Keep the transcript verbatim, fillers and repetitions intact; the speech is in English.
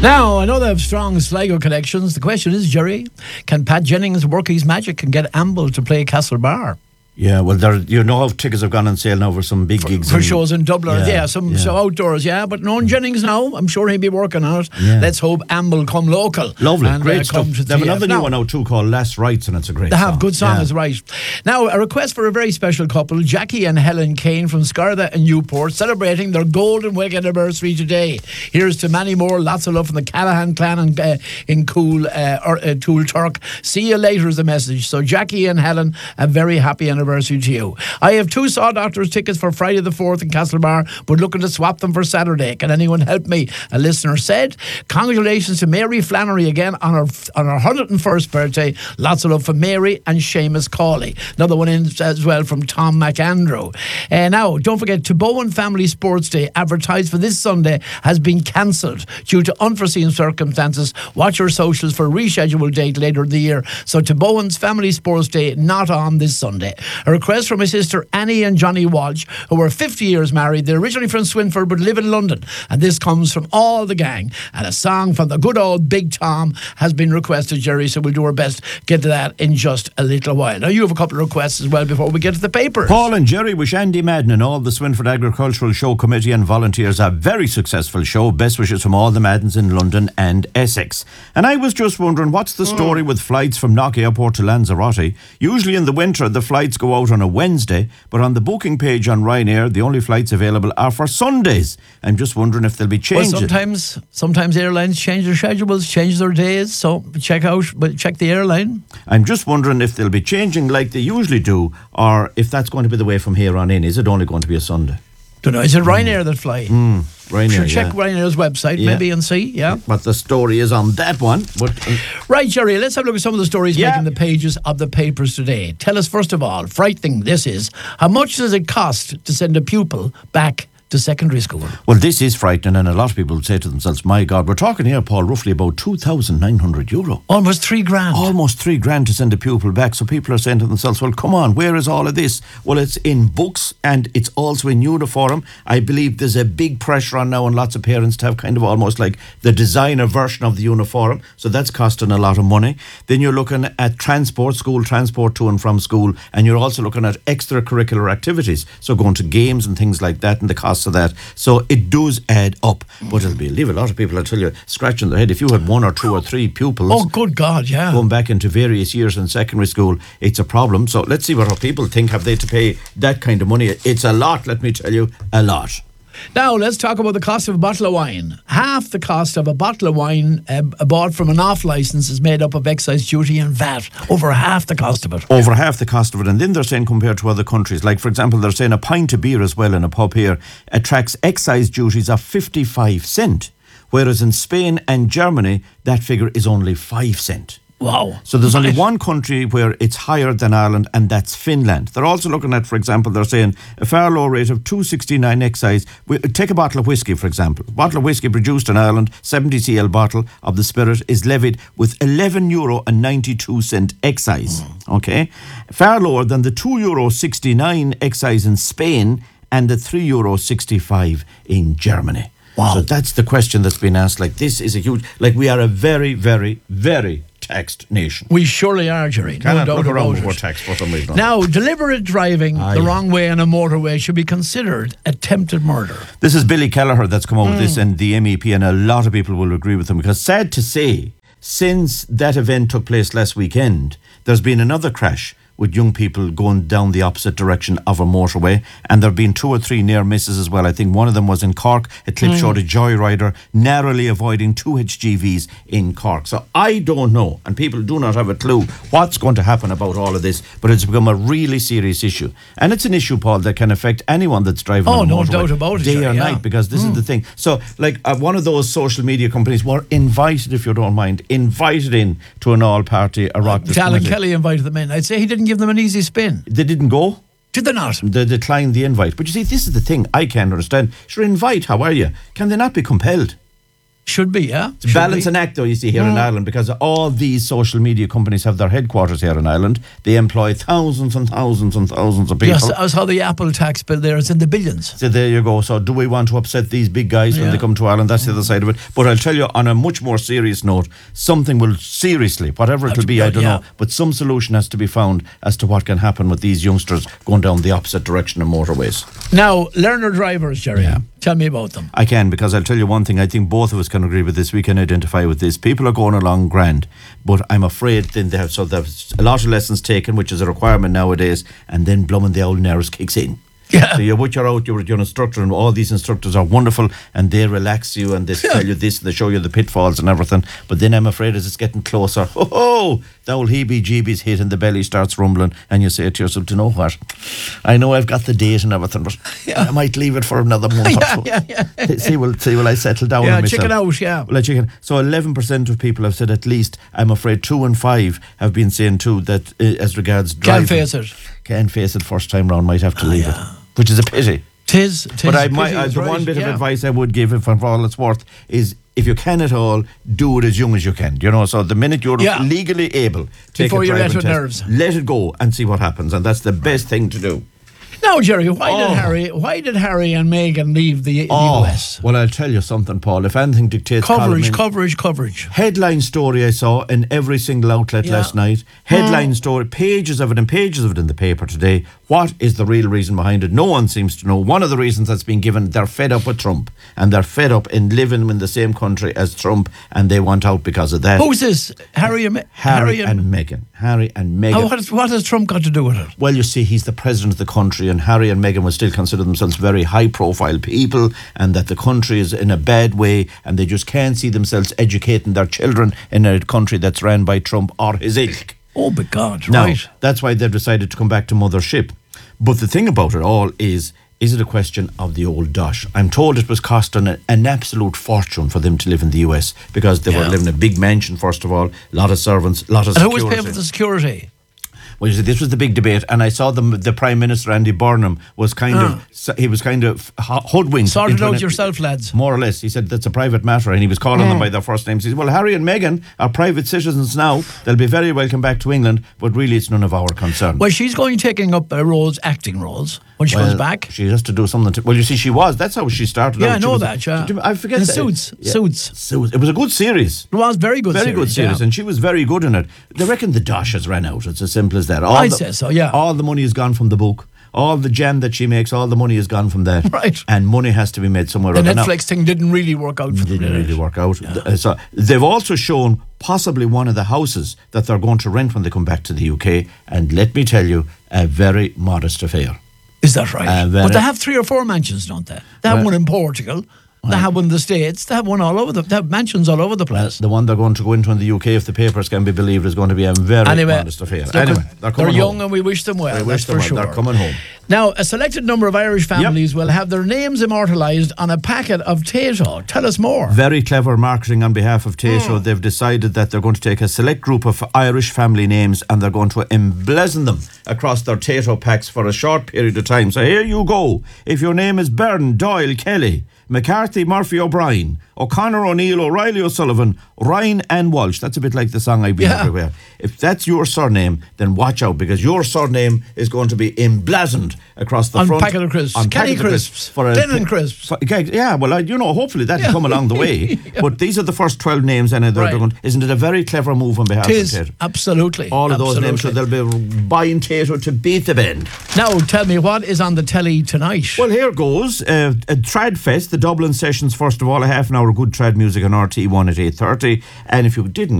Now, I know they have strong Sligo connections. The question is, Jerry, can Pat Jennings work his magic and get Amble to play Castlebar? Yeah, well, there, you know how tickets have gone on sale now for some big for, gigs. For in, shows in Dublin, yeah, yeah, some, yeah. some outdoors, yeah. But knowing Jennings now, I'm sure he'll be working on it. Yeah. Let's hope Amble come local. Lovely, and, great uh, stuff. come to They have T F. another Now, new one out too called Last Rites, and it's a great They song. have good songs, yeah. right. Now, a request for a very special couple, Jackie and Helen Kane from Scarda and Newport, celebrating their golden wedding anniversary today. Here's to many more. Lots of love from the Callahan clan in, uh, in Cool, uh, or, uh, Tool Turk. See you later is the message. So, Jackie and Helen, a very happy anniversary to you. I have two Saw Doctors tickets for Friday the fourth in Castlebar, but looking to swap them for Saturday. Can anyone help me? A listener said. Congratulations to Mary Flannery again on her on her one hundred first birthday. Lots of love for Mary and Seamus Cawley. Another one in as well from Tom McAndrew. Uh, now, don't forget, to Bowen Family Sports Day, advertised for this Sunday, has been cancelled due to unforeseen circumstances. Watch your socials for a rescheduled date later in the year. So, to Bowen's Family Sports Day, not on this Sunday. A request from my sister Annie and Johnny Walsh, who were fifty years married. They're originally from Swinford but live in London, and this comes from all the gang. And a song from the good old Big Tom has been requested, Jerry, so we'll do our best to get to that in just a little while. Now, you have a couple of requests as well before we get to the papers. Paul and Jerry wish Andy Madden and all the Swinford Agricultural Show Committee and volunteers a very successful show. Best wishes from all the Maddens in London and Essex. And I was just wondering, what's the story mm. with flights from Knock Airport to Lanzarote? Usually in the winter the flights go out on a Wednesday, but on the booking page on Ryanair, the only flights available are for Sundays. I'm just wondering if they'll be changed. Well, sometimes, sometimes airlines change their schedules, change their days. So check out, but check the airline. I'm just wondering if they'll be changing like they usually do, or if that's going to be the way from here on in. Is it only going to be a Sunday? Don't know. Is it Ryanair mm. that fly? Mm, Ryanair, Should check yeah. Ryanair's website yeah. maybe and see. Yeah. What the story is on that one. But uh, right, Jerry. Let's have a look at some of the stories yeah. making the pages of the papers today. Tell us first of all, frightening this is, how much does it cost to send a pupil back to secondary school? Well, this is frightening, and a lot of people would say to themselves, my God, we're talking here, Paul, roughly about two thousand nine hundred euro. Almost three grand. Almost three grand to send a pupil back. So people are saying to themselves, well, come on, where is all of this? Well, it's in books and it's also in uniform. I believe there's a big pressure on now on lots of parents to have kind of almost like the designer version of the uniform. So that's costing a lot of money. Then you're looking at transport, school transport to and from school, and you're also looking at extracurricular activities. So going to games and things like that and the cost of that. So it does add up, but it'll be leave a lot of people, I tell you, scratching their head. If you had one or two or three pupils, oh good God, yeah, going back into various years in secondary school, it's a problem. So let's see what our people think. Have they to pay that kind of money? It's a lot, let me tell you, a lot. Now, let's talk about the cost of a bottle of wine. Half the cost of a bottle of wine uh, bought from an off-licence is made up of excise duty and V A T. Over half the cost of it. Over half the cost of it. And then they're saying compared to other countries, like, for example, they're saying a pint of beer as well in a pub here attracts excise duties of fifty-five cent, whereas in Spain and Germany, that figure is only five cent. Wow. So there's only one country where it's higher than Ireland, and that's Finland. They're also looking at, for example, they're saying a far lower rate of two sixty-nine excise. Take a bottle of whiskey, for example. A bottle of whiskey produced in Ireland, seventy centiliters bottle of the spirit, is levied with eleven euro and ninety-two cent excise. Mm. Okay? Far lower than the two euro sixty-nine excise in Spain and the three euro sixty-five in Germany. Wow. So that's the question that's been asked. Like, this is a huge, like, we are a very, very, very taxed nation. We surely are, Jerry. Cannot no doubt look around about before it. tax for some reason. Now, deliberate driving Aye. the wrong way on a motorway should be considered attempted murder. This is Billy Kelleher that's come out with Mm. this, and the M E P, and a lot of people will agree with him, because sad to say, since that event took place last weekend, there's been another crash with young people going down the opposite direction of a motorway, and there have been two or three near misses as well. I think one of them was in Cork. A clip mm. showed a joyrider narrowly avoiding two H G Vs in Cork. So I don't know, and people do not have a clue what's going to happen about all of this, but it's become a really serious issue. And it's an issue, Paul, that can affect anyone that's driving oh, on a no motorway, doubt about it, day sure, or yeah. night, because this mm. is the thing. So, like, uh, one of those social media companies were invited, if you don't mind, invited in to an all-party Oireachtas Alan committee. Kelly invited them in. I'd say he didn't give them an easy spin. They didn't go? Did they not? They declined the invite. But you see, this is the thing I can't understand. Sure, invite, how are you? Can they not be compelled? Should be, yeah. It's balance and act, though, you see, here mm. in Ireland, because all these social media companies have their headquarters here in Ireland. They employ thousands and thousands and thousands of people. Yes, that's how the Apple tax bill there is in the billions. So there you go. So do we want to upset these big guys when yeah. they come to Ireland? That's the other side of it. But I'll tell you, on a much more serious note, something will seriously, whatever it'll be, I don't yeah. know, but some solution has to be found as to what can happen with these youngsters going down the opposite direction of motorways. Now, learner drivers, Jerry. Yeah. Tell me about them. I can, because I'll tell you one thing. I think both of us can agree with this. We can identify with this. People are going along grand, but I'm afraid then they have so there's a lot of lessons taken, which is a requirement nowadays, and then blooming the old nerves kicks in. Yeah. So you're what you're out, you're, you're an instructor, and all these instructors are wonderful, and they relax you and they yeah. tell you this, and they show you the pitfalls and everything. But then I'm afraid as it's getting closer, oh, oh the old heebie-jeebies hit and the belly starts rumbling, and you say to yourself, do you know what? I know I've got the date and everything, but yeah. I might leave it for another month yeah, or so. Yeah, yeah. See, will see, will I settle down? Yeah, on chicken out, yeah. Well, I chicken. So eleven percent of people have said at least. I'm afraid two and five have been saying too that uh, as regards driving, can't face it. Can't face it first time round. Might have to oh, leave yeah. it. Which is a pity. Tis, tis but I might, uh, the right, one bit yeah. of advice I would give, if for all it's worth, is if you can at all, do it as young as you can. You know, so the minute you're yeah. legally able, take before a you're driving at test, nerves, let it go and see what happens, and that's the best thing to do. Now, Jerry, why oh. did Harry? Why did Harry and Meghan leave the, oh. the U S? Well, I'll tell you something, Paul. If anything dictates coverage, in, coverage, coverage. Headline story I saw in every single outlet yeah. last night. Headline mm. story, pages of it and pages of it in the paper today. What is the real reason behind it? No one seems to know. One of the reasons that's been given, they're fed up with Trump, and they're fed up in living in the same country as Trump, and they want out because of that. Who's this? Harry and Me- Harry, Harry and, and Meghan. Harry and Meghan. Oh, what, has, what has Trump got to do with it? Well, you see, he's the president of the country, and Harry and Meghan will still consider themselves very high-profile people, and that the country is in a bad way, and they just can't see themselves educating their children in a country that's ran by Trump or his ilk. Oh, my God, now, right. That's why they've decided to come back to mothership. But the thing about it all is, is it a question of the old dosh? I'm told it was costing an, an absolute fortune for them to live in the U S because they yeah. were living in a big mansion, first of all, a lot of servants, a lot of and security. And who was paying for the security? Well, you see, this was the big debate, and I saw the the Prime Minister Andy Burnham was kind uh. of he was kind of hoodwinked. Sort it out an, yourself, lads. More or less, he said that's a private matter, and he was calling mm. them by their first names. He said, "Well, Harry and Meghan are private citizens now; they'll be very welcome back to England, but really, it's none of our concern." Well, she's going taking up uh, roles, acting roles, when she well, comes back. She has to do something. To, well, you see, she was. That's how she started. Yeah, out. I know was, that. Yeah, she, I forget. In that. Suits, Yeah. Suits, Suits. It was a good series. It was very good. Very series, good series, yeah. and she was very good in it. They reckon the dosh has ran out. It's as simple as that. All I'd the, say so. Yeah. All the money has gone from the book. All the jam that she makes, all the money has gone from that. Right. And money has to be made somewhere. The other. Netflix now, thing didn't really work out for them. Didn't really it? work out. Yeah. Uh, So they've also shown possibly one of the houses that they're going to rent when they come back to the U K. And let me tell you, a very modest affair. Is that right? Uh, but they have three or four mansions, don't they? They have well, one in Portugal. They have one in the States. They have one all over the. They have mansions all over the place. The one they're going to go into in the U K, if the papers can be believed, is going to be a very anyway, modest affair. They're, anyway, they're, they're young home. and we wish them well. We wish that's them for well. sure. They're coming home. Now, a selected number of Irish families yep. will have their names immortalised on a packet of Tato. Tell us more. Very clever marketing on behalf of Tato. Mm. They've decided that they're going to take a select group of Irish family names and they're going to emblazon them across their Tato packs for a short period of time. So here you go. If your name is Byrne, Doyle, Kelly, McCarthy, Murphy, O'Brien, O'Connor, O'Neill, O'Reilly, O'Sullivan, Ryan and Walsh. That's a bit like the song I've been yeah. everywhere. If that's your surname, then watch out because your surname is going to be emblazoned across the on front. Packet of crisps. On Kenny packet crisps. crisps. For a, Denon crisps. For, yeah, well, I, you know, hopefully that'll yeah. come along the way. yeah. But these are the first twelve names and they're, right. they're going, isn't it a very clever move on behalf Tis, of Tato? Absolutely. All of absolutely. those names, so they'll be buying Tato to beat the band. Now, tell me, what is on the telly tonight? Well, here goes. Uh, a Trad Fest, the Dublin sessions, first of all, a half an hour of good trad music on R T E one at eight thirty. And if you didn't